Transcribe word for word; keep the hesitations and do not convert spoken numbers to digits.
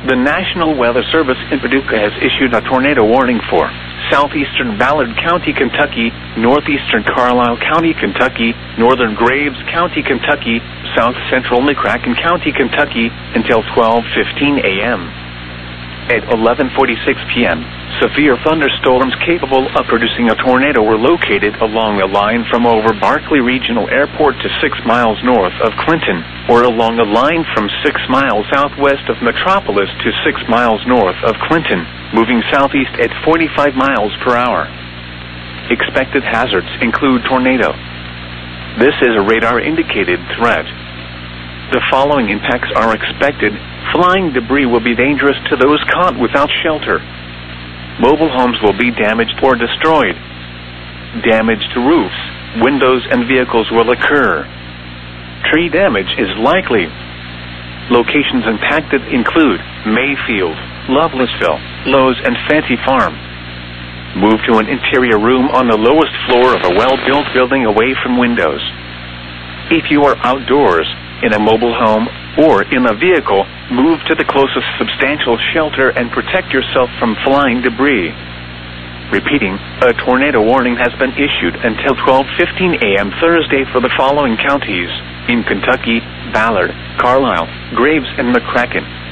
The National Weather Service in Paducah has issued a tornado warning for southeastern Ballard County, Kentucky, northeastern Carlisle County, Kentucky, northern Graves County, Kentucky, south central McCracken County, Kentucky, until twelve fifteen a m At eleven forty-six p m, severe thunderstorms capable of producing a tornado were located along the line from over Barkley Regional Airport to six miles north of Clinton, or along the line from six miles southwest of Metropolis to six miles north of Clinton, moving southeast at forty-five miles per hour. Expected hazards include tornado. This is a radar-indicated threat. The following impacts are expected. Flying debris will be dangerous to those caught without shelter. Mobile homes will be damaged or destroyed. Damage to roofs, windows, and vehicles will occur. Tree damage is likely. Locations impacted include Mayfield, Lovelessville, Lowe's, and Fancy Farm. Move to an interior room on the lowest floor of a well-built building away from windows. If you are outdoors, in a mobile home, or in a vehicle, move to the closest substantial shelter and protect yourself from flying debris. Repeating, a tornado warning has been issued until twelve fifteen a m Thursday for the following counties: in Kentucky, Ballard, Carlisle, Graves, and McCracken.